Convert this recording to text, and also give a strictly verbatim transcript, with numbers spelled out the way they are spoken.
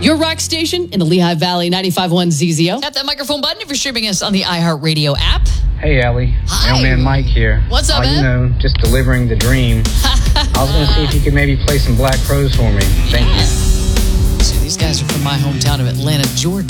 Your rock station in the Lehigh Valley, ninety-five point one Z Z O. Tap that microphone button if you're streaming us on the iHeartRadio app. Hey, Allie. Hi. Mailman Mike here. What's up, uh, man? You know, just delivering the dream. I was going to see if you could maybe play some Black Crowes for me. Thank you. So these guys are from my hometown of Atlanta, Georgia.